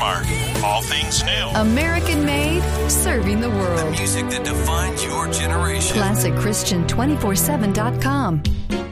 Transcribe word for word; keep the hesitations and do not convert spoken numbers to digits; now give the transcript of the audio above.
Mark. All things new. American made, serving the world. The music that defines your generation. Classic Christian two forty-seven dot com.